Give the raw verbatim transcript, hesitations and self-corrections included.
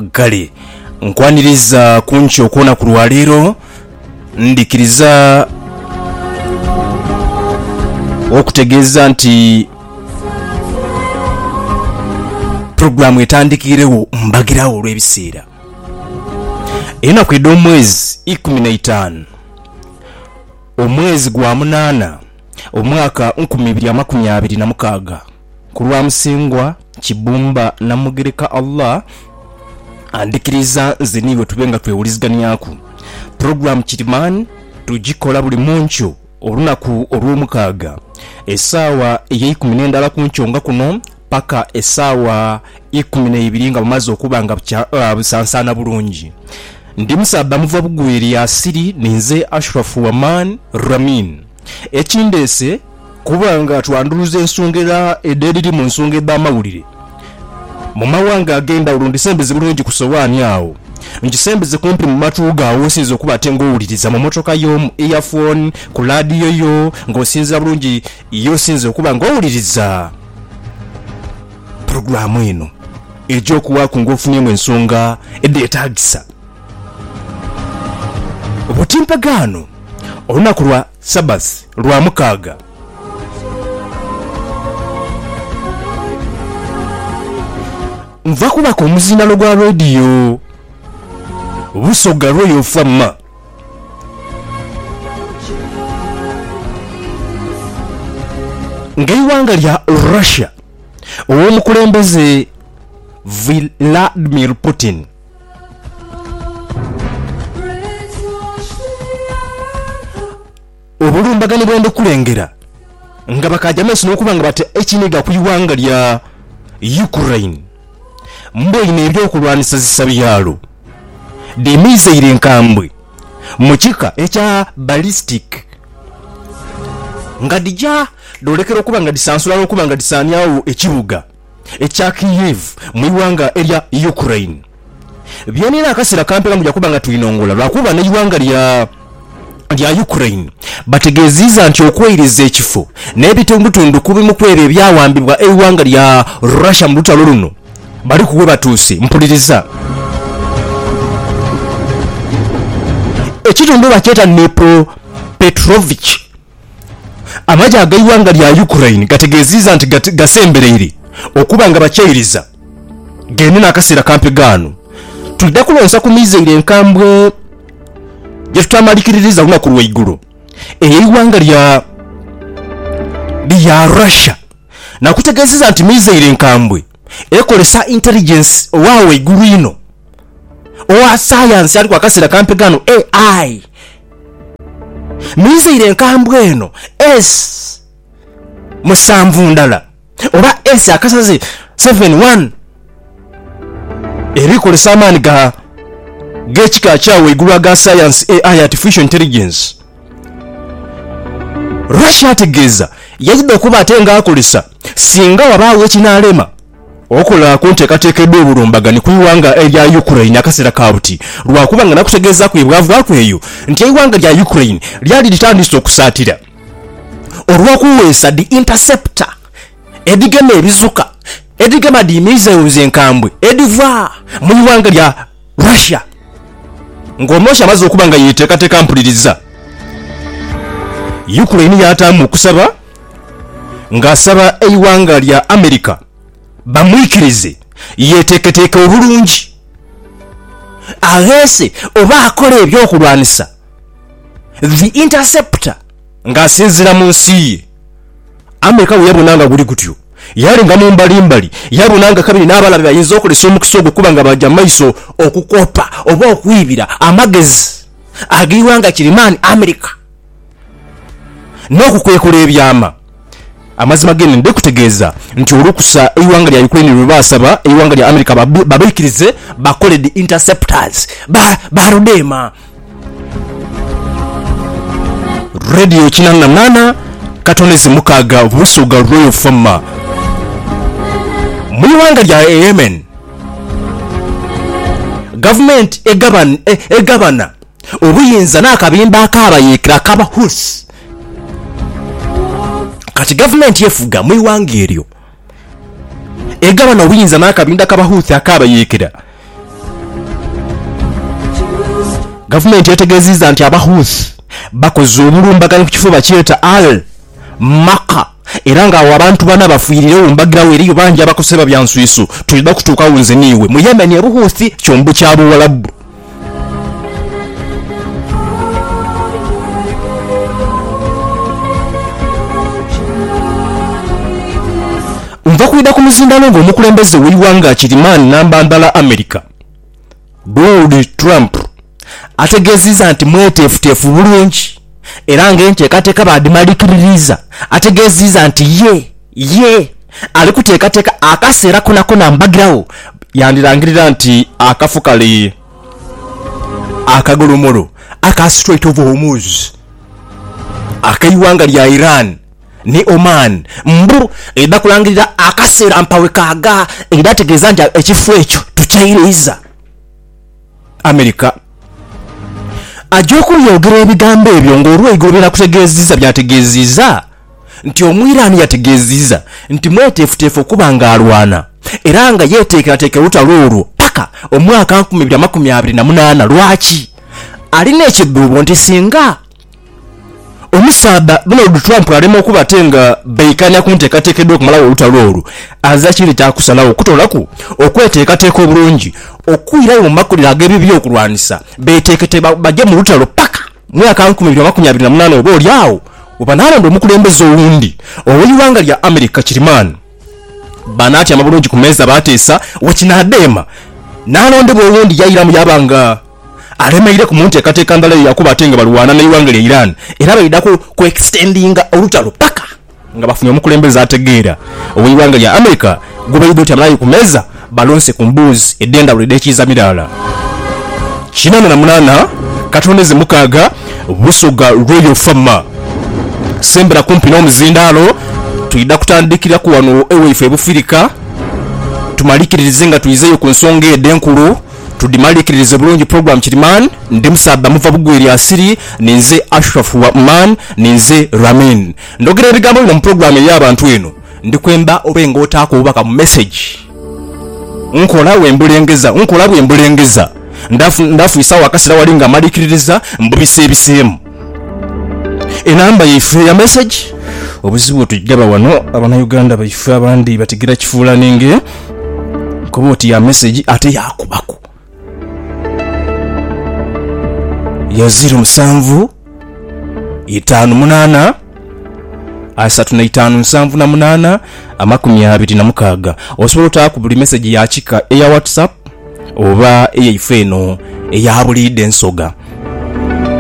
gale nkwaniriza kunchi okuona ku lwaleero ndikiriza okutegeeza nti programu etandikirewo mbagirawo olw'ebiseera enaku edda omwezi ikumi na itaano omwezi gwa munaana omwaka nkumi ibiri amakumi abiri na mukaaga ku lwa musingwa Kibumba Namugereka Allah andikiriza nze niwe tube nga twewuliziganyaku programu Kirimani tugikola buli munkyo olunaku olw'omukaaga essaawa ey'ikumi n'endala ku nkyo nga kuno paka essaawa ikumi n'ibiri nga bumaze okuba nga busansaana bulungi. Ndi musaba muva bugwiri asiri ninze Ashrafu Waman Ramin ekindeese kubanga twanduluza ensongera edderiri mu nsonga eb'amawulire mu mawanga agenda olundisembeze bulungi ku sowaani awo nkisembeze kumpi mu matu gaawo osinza okuba ate ng'owuliriza mu motoka yo mu earphone ku laadiyo yo ng'osinza bulungi yo osinza okuba ng'owuliriza programu eno egy'okuwaaku ng'ofunyeemu ensonga eddeetaagisa obutimpagaano olunaku lwa Sabbath lwa mukaaga nva kubaka omuzinalo gwa rediyo Busoga Royal Famma ng'eiwanga lya Russia ow'omukulembeze Vladimir Putin obulumbagane bwenda kulengera nga bakajamesi n'okuba nga bate ekiniga ku iwanga lya Ukraine mboine ebyokulwanisa zisabyalo demizeire enkambwe mukika ekya ballistic nga dija dolekera okuba nga disansula n'okuba nga disaanyawo ekibuga ekya Kiev mu iwanga erya Ukraine byenera akasera kampera mujja kuba nga tuyinongola lwakuba n'iwanga lya lya Ukraine bategeziza nti okweyiriza ekifo n'ebitundutundu kubimu kwera ebyawambibwa eiwanga lya Russia mu lutalo luno bali kuwe batuuse mpuliriza ekitundu bakyeta Dnipro Petrovich amajja ag'eiwanga lya Ukraine gategeziza nti gasembereire okuba nga bakyeyiriza gende n'akaseera kampegaano tulidda kulonsa ku mizeire enkambwe gye tutamalikiririza lunaku lw'eigulu ey'eiwanga lya lya Russia nakutegeziza nti mizeire enkambwe ekolesa intelligence owawe igulu ino owa science ali kwa kasera kampegano A I mizeire enkambwe eno S musanvu ndala oba S akasaze seven one erikolesa amaani ga gechika kyawe igulu aga science A I artificial intelligence Russia ategeza yajidde okuba ate nga akolesa singa wabaawo ekinaalema okola kunteekateekeddwa obulumbagane ku iwanga erya Ukraine akaseera kabuti lwakuba nga nakutegeeza ku ebwavu akweyo nti iwanga lya Ukraine lyali litandise okusaatira olw'okuweesa di interceptor edigema ebizuka edigema di missiles enkambwe ediva mu iwanga lya Russia ng'omosha amaze okuba nga yeteekateeka mpuliriza Ukraine yataamu okusaba ng'asaba eiwanga lya America bamwikirize yeteeketeeke obulungi ageese oba akola ebyokulwanisa the interceptor ng'asinzira mu nsi ye America we yabonanga buli gutyo yalinga mu mbalimbali yabonanga kabiri n'abalabe bayinza okolesa omukisa ogwo kuba nga bajja maiso okukopa oba okwibira amagezi ag'iwanga Kirimani America n'okukwekola ebyama amazima gene ndi kutegeeza nti olukusa eiwanga lya Ukraine lubasaba eiwanga lya America babikirize bakole the interceptors ba barudema radio kinanga nana katonezi mukaga Busoga Royal Famma mu iwanga lya Yemen government egaban egabana obuyinza n'akabimba akabayekera kaba Houthi kati government yefuga mu iwanga eryo egabana obuyinza n'akabinda kaba Houthi akabayekera Government yategeezizza nti Abahouthi bakoze obulumbaganyi ku kifo bakiyeta Al Maka era ng'awo abantu bana bafiirirewo mbagirawo eriyo bangi abakoseba bya nswiisu tulina kutuuka wunze niiwe mu Yemen Abahouthi kyombo kya Buwalabu. Nva kuyida ku muzindalo ng'omukulembeze w'eiwanga Kirimaani Nambandala America Donald Trump ategeezizza nti mweteefuteefu bulungi era ng'enteekateeka baadimalikiririza. Ategeezizza nti ye ye ali kuteekateeka akaseera konakona mbagirawo yandirangirira nti akafu kali akagolomolo aka Strait of Hormuz akaiwanga lya Iran ne Oman mbu eda kulangirira akaseera mpawe kaga era ategeeza nti ekifo ekyo tukyayiriza. America ajokuyogera ebigambo ebyo ng'olw'eigobera kutegeezizza byategeezizza nti Omwirani yategeezizza nti mweteefuteefu okuba ng'alwana era nga yeeteekerateeka olutalo olwo paka omwaka nkumi bbiri amakumi abiri na munaana. Lwaki alina ekidduubo nti singa omusaaba Donald Trump alema okubate nga beikanya ku nteekateekeddwa okumalawo olutalo olwo aza kiri kyakusalawo kutolaku okweteekateeka obulungi okuirayo mu makuliro ag'ebibyo okulwanisa beeteekete bajje mu lutalo paka mwaka nkumi bbiri amakumi abiri na munaana oba olyawo oba naalonda omukulembeze owundi ow'eiwanga lya America Kirimaani banaatya amabulungi ku meeza baateesa Wakinadeema naalondebwa owundi yayiramu yabanga alemeire ku munteekateeka ndala yakuba ate nga balwana n'eiwanga lya Iran era bayidako ku extendinga olutalo paka nga bafunye omukulembeze ategeera ow'eiwanga lya America gubayidde oti amalayo ku meeza balonse ku mbuuzi eddenda bulidde ekiiza mirala. Kinaana na munaana Katondeze mukaaga Busoga Royal Farmer sembera kumpi n'omuzindaalo tuyidda kutandikira ku wano ewaife Bufirika tumalikiririze nga tuyizeeyo ku nsonga ed'enkulu tudimalikiririze bulungi program Kirimaani ndi Musaaba muva bugweri asiri ninze Ashraf Man ninze Ramin ndogera ebigambo bino mu program ey'abantu eno ndikwemba obenga otaako obubaka mu message nkola wembulengeza nkola bwembulengeza ndafu ndafu isawa akasira wali nga malikiririza mbubise ebiseemu enamba yife ya message obuzibu tujjaba wano abana Uganda baife abandi batigira kifuula ninge koboti ya message ate yakubako ya zero musanvu itaano munaana asatu na itaano nsanvu na munaana amakumi abiri na mukaaga. Osobola otaako buli message ya kika eya WhatsApp oba eyaife eno eya bulidde ensoga